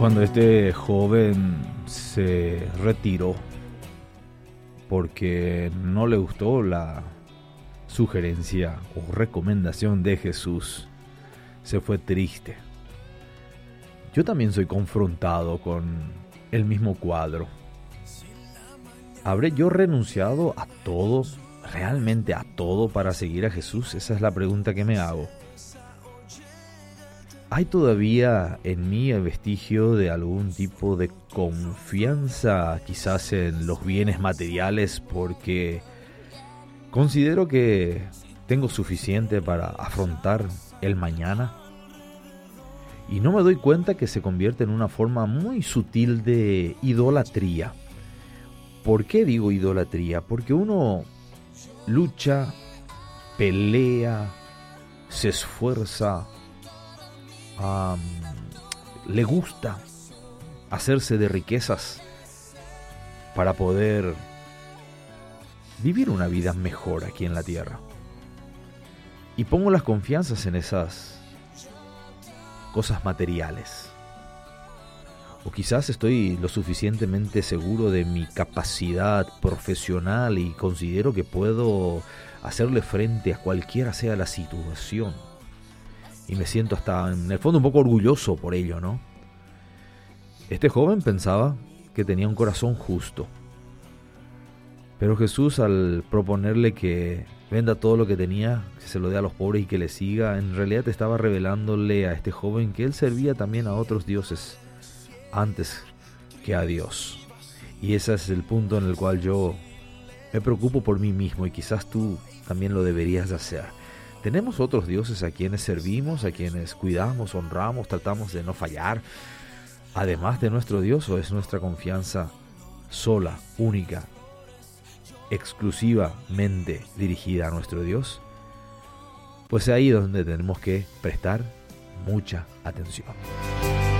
Cuando este joven se retiró porque no le gustó la sugerencia o recomendación de Jesús, se fue triste. Yo también soy confrontado con el mismo cuadro. ¿Habré yo renunciado a todo, realmente a todo, para seguir a Jesús? Esa es la pregunta que me hago. ¿Hay todavía en mí el vestigio de algún tipo de confianza, quizás en los bienes materiales, porque considero que tengo suficiente para afrontar el mañana? Y no me doy cuenta que se convierte en una forma muy sutil de idolatría. ¿Por qué digo idolatría? Porque uno lucha, pelea, se esfuerza, le gusta hacerse de riquezas para poder vivir una vida mejor aquí en la tierra. Y pongo las confianzas en esas cosas materiales. O quizás estoy lo suficientemente seguro de mi capacidad profesional y considero que puedo hacerle frente a cualquiera sea la situación. Y me siento hasta en el fondo un poco orgulloso por ello, ¿no? Este joven pensaba que tenía un corazón justo. Pero Jesús, al proponerle que venda todo lo que tenía, que se lo dé a los pobres y que le siga, en realidad estaba revelándole a este joven que él servía también a otros dioses antes que a Dios. Y ese es el punto en el cual yo me preocupo por mí mismo, y quizás tú también lo deberías de hacer. Tenemos otros dioses a quienes servimos, a quienes cuidamos, honramos, tratamos de no fallar, además de nuestro Dios, o es nuestra confianza sola, única, exclusivamente dirigida a nuestro Dios? Pues ahí es donde tenemos que prestar mucha atención.